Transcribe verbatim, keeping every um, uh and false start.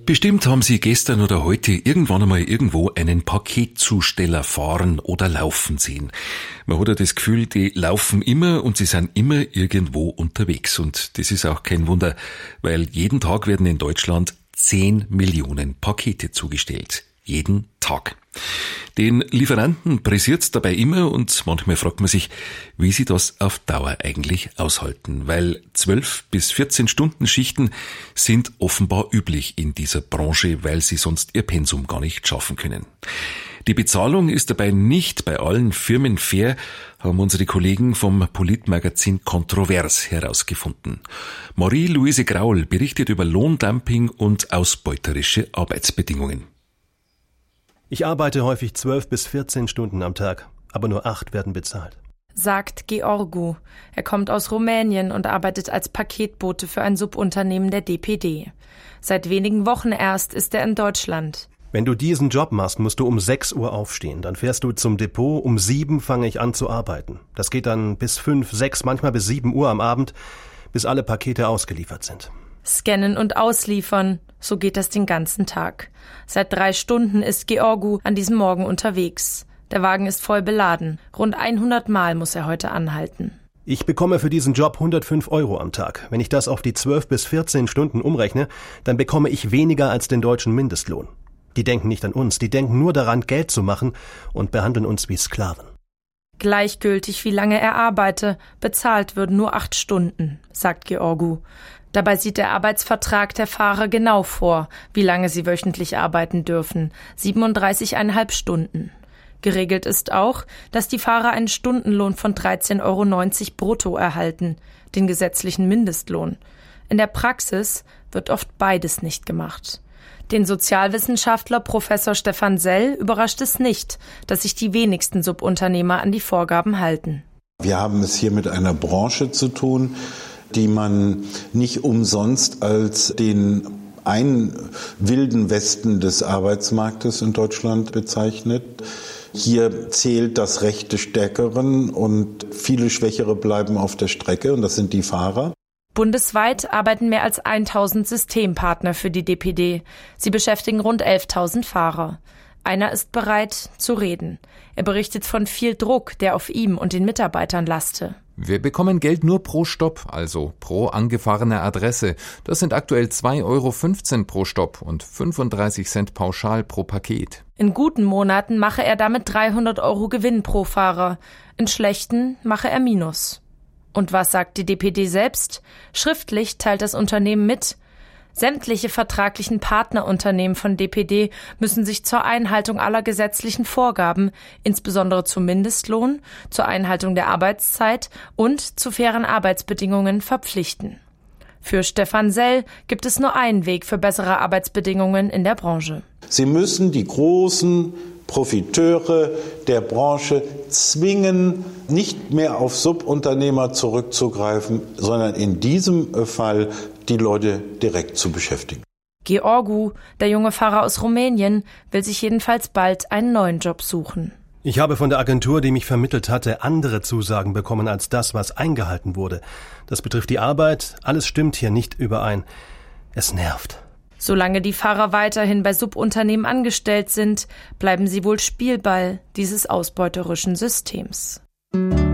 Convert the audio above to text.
Bestimmt haben Sie gestern oder heute irgendwann einmal irgendwo einen Paketzusteller fahren oder laufen sehen. Man hat ja das Gefühl, die laufen immer und sie sind immer irgendwo unterwegs. Und das ist auch kein Wunder, weil jeden Tag werden in Deutschland zehn Millionen Pakete zugestellt. Jeden Tag. Den Lieferanten pressiert's dabei immer und manchmal fragt man sich, wie sie das auf Dauer eigentlich aushalten, weil zwölf bis vierzehn Stunden Schichten sind offenbar üblich in dieser Branche, weil sie sonst ihr Pensum gar nicht schaffen können. Die Bezahlung ist dabei nicht bei allen Firmen fair, haben unsere Kollegen vom Politmagazin Kontrovers herausgefunden. Marie-Louise Graul berichtet über Lohndumping und ausbeuterische Arbeitsbedingungen. Ich arbeite häufig zwölf bis vierzehn Stunden am Tag, aber nur acht werden bezahlt. Sagt Georgu. Er kommt aus Rumänien und arbeitet als Paketbote für ein Subunternehmen der D P D. Seit wenigen Wochen erst ist er in Deutschland. Wenn du diesen Job machst, musst du um sechs Uhr aufstehen. Dann fährst du zum Depot, um sieben fange ich an zu arbeiten. Das geht dann bis fünf, sechs, manchmal bis sieben Uhr am Abend, bis alle Pakete ausgeliefert sind. Scannen und ausliefern, so geht das den ganzen Tag. Seit drei Stunden ist Georgu an diesem Morgen unterwegs. Der Wagen ist voll beladen. Rund hundert Mal muss er heute anhalten. Ich bekomme für diesen Job hundertfünf Euro am Tag. Wenn ich das auf die zwölf bis vierzehn Stunden umrechne, dann bekomme ich weniger als den deutschen Mindestlohn. Die denken nicht an uns, die denken nur daran, Geld zu machen und behandeln uns wie Sklaven. Gleichgültig, wie lange er arbeite, bezahlt würden nur acht Stunden, sagt Georgu. Dabei sieht der Arbeitsvertrag der Fahrer genau vor, wie lange sie wöchentlich arbeiten dürfen, siebenunddreißig Komma fünf Stunden. Geregelt ist auch, dass die Fahrer einen Stundenlohn von dreizehn Euro neunzig brutto erhalten, den gesetzlichen Mindestlohn. In der Praxis wird oft beides nicht gemacht. Den Sozialwissenschaftler Professor Stefan Sell überrascht es nicht, dass sich die wenigsten Subunternehmer an die Vorgaben halten. Wir haben es hier mit einer Branche zu tun, die man nicht umsonst als den einen wilden Westen des Arbeitsmarktes in Deutschland bezeichnet. Hier zählt das Recht des Stärkeren und viele Schwächere bleiben auf der Strecke, und das sind die Fahrer. Bundesweit arbeiten mehr als tausend Systempartner für die D P D. Sie beschäftigen rund elftausend Fahrer. Einer ist bereit zu reden. Er berichtet von viel Druck, der auf ihm und den Mitarbeitern laste. Wir bekommen Geld nur pro Stopp, also pro angefahrene Adresse. Das sind aktuell zwei Euro fünfzehn pro Stopp und fünfunddreißig Cent pauschal pro Paket. In guten Monaten mache er damit dreihundert Euro Gewinn pro Fahrer. In schlechten mache er Minus. Und was sagt die D P D selbst? Schriftlich teilt das Unternehmen mit: Sämtliche vertraglichen Partnerunternehmen von D P D müssen sich zur Einhaltung aller gesetzlichen Vorgaben, insbesondere zum Mindestlohn, zur Einhaltung der Arbeitszeit und zu fairen Arbeitsbedingungen verpflichten. Für Stefan Sell gibt es nur einen Weg für bessere Arbeitsbedingungen in der Branche. Sie müssen die großen Profiteure der Branche zwingen, nicht mehr auf Subunternehmer zurückzugreifen, sondern in diesem Fall die Leute direkt zu beschäftigen. Georgu, der junge Fahrer aus Rumänien, will sich jedenfalls bald einen neuen Job suchen. Ich habe von der Agentur, die mich vermittelt hatte, andere Zusagen bekommen als das, was eingehalten wurde. Das betrifft die Arbeit, alles stimmt hier nicht überein. Es nervt. Solange die Fahrer weiterhin bei Subunternehmen angestellt sind, bleiben sie wohl Spielball dieses ausbeuterischen Systems.